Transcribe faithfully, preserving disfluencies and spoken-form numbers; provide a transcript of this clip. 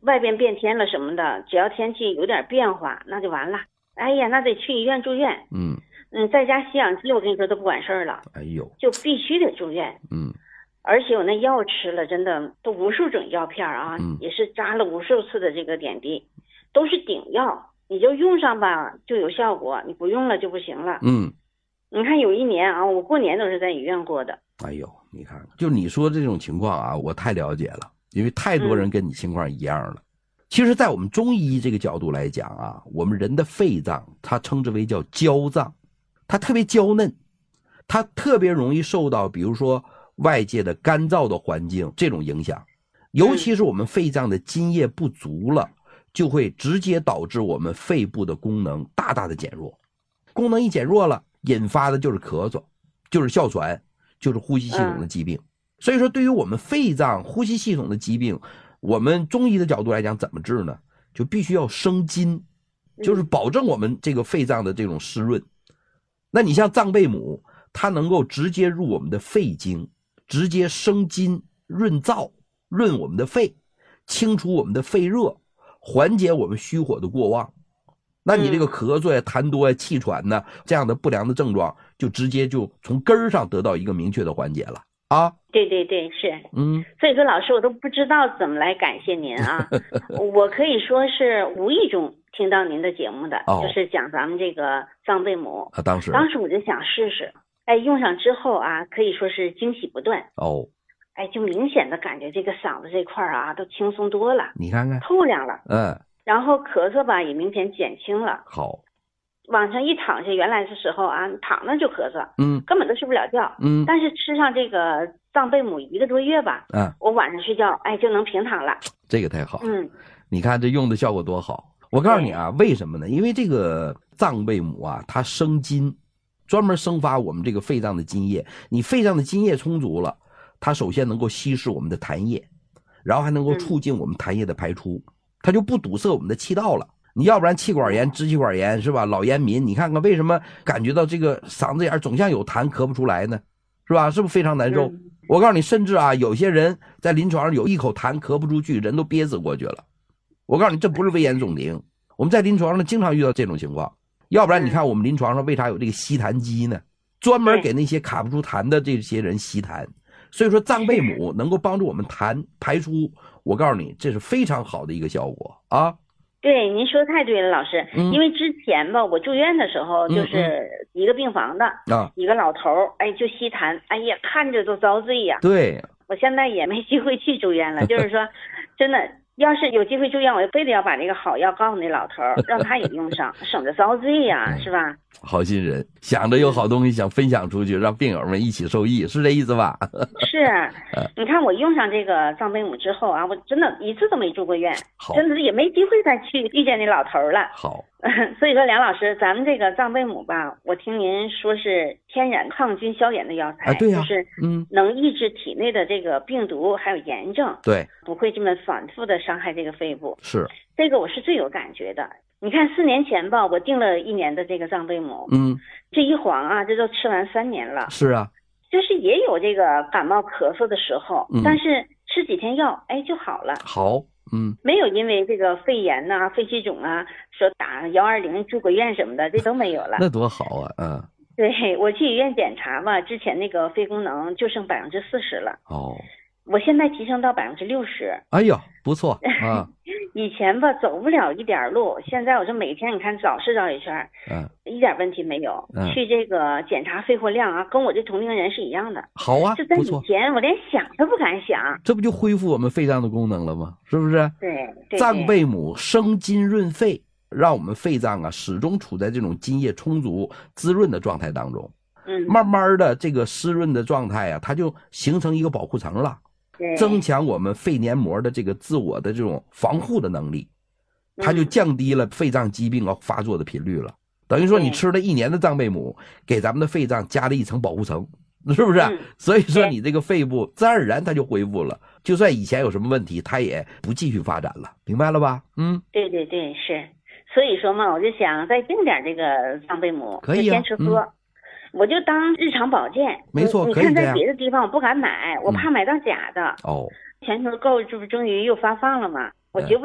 外边变天了什么的，只要天气有点变化，那就完了。哎呀，那得去医院住院。 嗯嗯，在家吸氧机我跟你说都不管事儿了， 哎呦， 就必须得住院。 嗯而且我那药吃了，真的都无数种药片啊， 嗯也是扎了无数次的这个点滴，都是顶药，你就用上吧就有效果，你不用了就不行了。 嗯， 你看有一年啊，我过年都是在医院过的。 哎呦，你看看，就你说这种情况啊，我太了解了，因为太多人跟你情况一样了。嗯、其实在我们中医这个角度来讲啊，我们人的肺脏它称之为叫娇脏，它特别娇嫩，它特别容易受到比如说外界的干燥的环境这种影响，尤其是我们肺脏的津液不足了，就会直接导致我们肺部的功能大大的减弱。功能一减弱了，引发的就是咳嗽，就是哮喘，就是呼吸系统的疾病。所以说对于我们肺脏呼吸系统的疾病，我们中医的角度来讲怎么治呢？就必须要生津，就是保证我们这个肺脏的这种湿润。那你像藏贝母，它能够直接入我们的肺经，直接生津润燥，润我们的肺，清除我们的肺热，缓解我们虚火的过旺。那你这个咳嗽呀、痰多呀、气喘呢，这样的不良的症状就直接就从根儿上得到一个明确的缓解了啊。 对对对，是。 嗯， 所以说老师我都不知道怎么来感谢您啊。我可以说是无意中听到您的节目的， 哦、 就是讲咱们这个藏贝母啊。当时当时我就想试试，哎，用上之后啊，可以说是惊喜不断哦。 哎，就明显的感觉这个嗓子这块啊都轻松多了， 你看看透亮了。 嗯， 然后咳嗽吧也明显减轻了。 好， 往上一躺下，原来的时候啊，躺那就咳嗽， 嗯， 根本都睡不了觉， 嗯， 但是吃上这个藏贝母一个多月吧， 嗯， 我晚上睡觉，哎，就能平躺了。 这个太好， 嗯， 你看这用的效果多好。我告诉你啊，为什么呢？因为这个藏贝母啊，它生津，专门生发我们这个肺脏的津液。你肺脏的津液充足了，它首先能够稀释我们的痰液，然后还能够促进我们痰液的排出，嗯、它就不堵塞我们的气道了。你要不然气管炎、支气管炎是吧？老烟民，你看看为什么感觉到这个嗓子眼总像有痰咳不出来呢？是吧？是不是非常难受？嗯、我告诉你，甚至啊，有些人在临床上有一口痰咳不出去，人都憋死过去了。我告诉你，这不是危言耸听，我们在临床上经常遇到这种情况。要不然你看我们临床上为啥有这个吸痰机呢？专门给那些卡不出痰的这些人吸痰。所以说藏贝母能够帮助我们痰排出，我告诉你，这是非常好的一个效果啊。 对，您说的太对了，老师。嗯、因为之前吧，我住院的时候，就是一个病房的、嗯嗯、一个老头儿，哎，就吸痰，哎呀，看着都遭罪呀。 对， 我现在也没机会去住院了，就是说，真的。要是有机会住院，我非得要把这个好药告诉那老头儿，让他也用上，省得遭罪呀、嗯，是吧？ 好心人，想着有好东西想分享出去，让病友们一起受益，是这意思吧？ 是，你看我用上这个藏贝母之后啊，我真的一次都没住过院，真的也没机会再去遇见那老头儿了。 好， 所以说梁老师，咱们这个藏贝母吧，我听您说是天然抗菌消炎的药材， 啊、对呀、 啊，就是嗯，能抑制体内的这个病毒还有炎症， 对， 不会这么反复的伤害这个肺部。 是， 这个我是最有感觉的。你看四年前吧，我订了一年的这个藏贝母， 嗯， 这一晃啊，这都吃完三年了。 是啊， 就是也有这个感冒咳嗽的时候，嗯、但是吃几天药，哎就好了。 好，嗯， 没有因为这个肺炎呐、啊、肺气肿啊，说打幺二零住个院什么的，这都没有了。 那多好啊，嗯。 对，我去医院检查嘛，之前那个肺功能就剩百分之四十了。 哦。 我现在提升到百分之六十。 哎呦，不错啊！ 以前吧走不了一点路，现在我这每天你看早市绕一圈，嗯，一点问题没有。嗯、去这个检查肺活量啊，跟我这同龄人是一样的。 好啊， 就在以前我连想都不敢想。 这不就恢复我们肺脏的功能了吗？是不是？ 对。对藏贝母生津润肺，让我们肺脏啊始终处在这种津液充足、滋润的状态当中。 嗯。 慢慢的，这个湿润的状态啊，它就形成一个保护层了。增强我们肺黏膜的这个自我的这种防护的能力，它就降低了肺脏疾病啊发作的频率了。等于说你吃了一年的藏贝母，给咱们的肺脏加了一层保护层，是不是？ 嗯、 所以说你这个肺部自然而然它就恢复了，就算以前有什么问题，它也不继续发展了，明白了吧？嗯， 对对对，是。所以说嘛，我就想再订点这个藏贝母， 可以啊， 先吃喝。嗯，我就当日常保健， 没错， 你看在别的地方我不敢买，我怕买到假的。 哦， 全球购这不终于又发放了吗？我绝不